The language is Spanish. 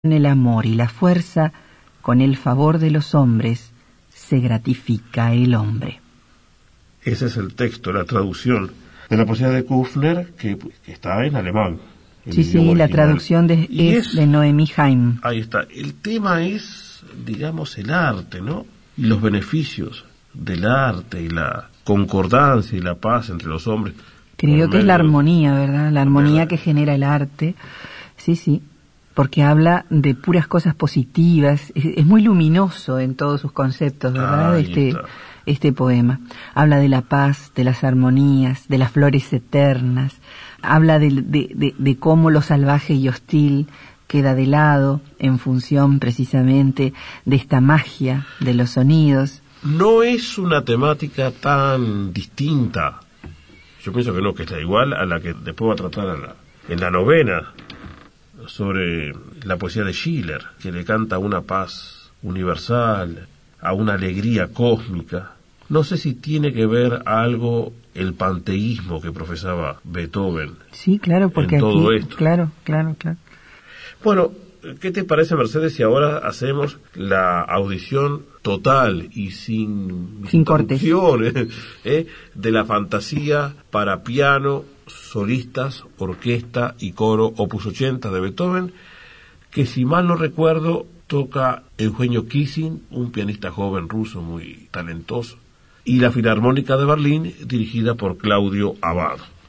En el amor y la fuerza, con el favor de los hombres, se gratifica el hombre. Ese es el texto, la traducción de la poesía de Kufner, que está en alemán. Sí, la traducción es de Noemi Haim. Ahí está. El tema es, digamos, el arte, ¿no? Y los beneficios del arte y la concordancia y la paz entre los hombres. Creo que es la armonía, ¿verdad? La armonía que genera el arte. Sí, porque habla de puras cosas positivas. Es muy luminoso en todos sus conceptos, ¿verdad? Este poema. Habla de la paz, de las armonías, de las flores eternas. Habla de cómo lo salvaje y hostil queda de lado en función precisamente de esta magia de los sonidos. No es una temática tan distinta. Yo pienso que no, que es la igual a la que después va a tratar en la novena, sobre la poesía de Schiller, que le canta a una paz universal, a una alegría cósmica. No sé si tiene que ver algo el panteísmo que profesaba Beethoven. Sí, claro, porque en todo aquí, esto. Claro. Bueno, ¿qué te parece, Mercedes, si ahora hacemos la audición total y sin interrupciones de la fantasía para piano, solistas, orquesta y coro opus 80 de Beethoven, que si mal no recuerdo toca Eugenio Kissin, un pianista joven ruso muy talentoso, y la Filarmónica de Berlín dirigida por Claudio Abbado.